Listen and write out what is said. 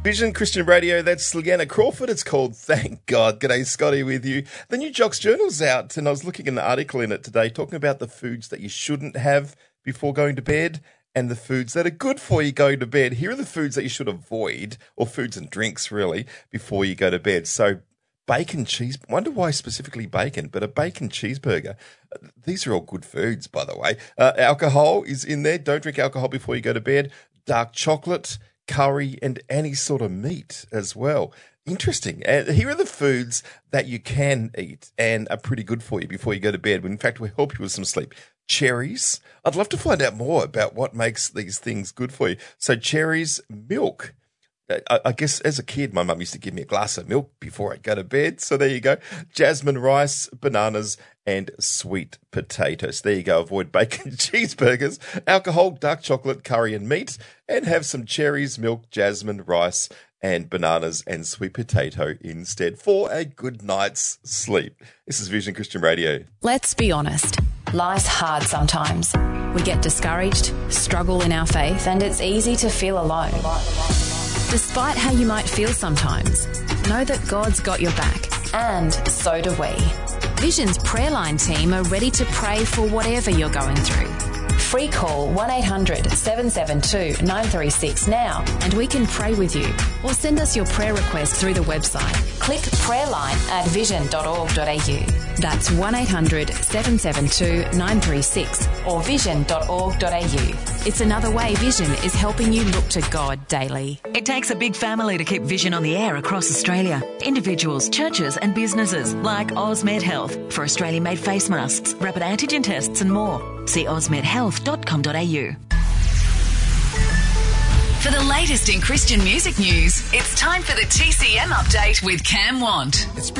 Vision Christian Radio, that's Leanna Crawford. It's called Thank God. G'day, Scotty with you. The new Jocks Journal's out, and I was looking at an article in it today talking about the foods that you shouldn't have before going to bed and the foods that are good for you going to bed. Here are the foods that you should avoid, or foods and drinks, really, before you go to bed. So bacon, cheese, wonder why specifically bacon, but a bacon cheeseburger. These are all good foods, by the way. Alcohol is in there. Don't drink alcohol before you go to bed. Dark chocolate, curry, and any sort of meat as well. Interesting. And here are the foods that you can eat and are pretty good for you before you go to bed. In fact, will help you with some sleep. Cherries. I'd love to find out more about what makes these things good for you. So cherries, milk. I guess as a kid, my mum used to give me a glass of milk before I'd go to bed. So there you go. Jasmine rice, bananas, and sweet potatoes. There you go. Avoid bacon cheeseburgers, alcohol, dark chocolate, curry, and meat, and have some cherries, milk, jasmine rice, and bananas and sweet potato instead for a good night's sleep. This is Vision Christian Radio. Let's be honest. Life's hard sometimes. We get discouraged, struggle in our faith, and it's easy to feel alone. Despite how you might feel sometimes, know that God's got your back, and so do we. Vision's prayer line team are ready to pray for whatever you're going through. Free call 1-800-772-936 now, and we can pray with you. Or send us your prayer request through the website. Click prayerline at vision.org.au. That's 1-800-772-936 or vision.org.au. It's another way Vision is helping you look to God daily. It takes a big family to keep Vision on the air across Australia. Individuals, churches and businesses like Osmed Health for Australian-made face masks, rapid antigen tests and more. See osmedhealth.com.au. For the latest in Christian music news, it's time for the TCM update with Cam Want.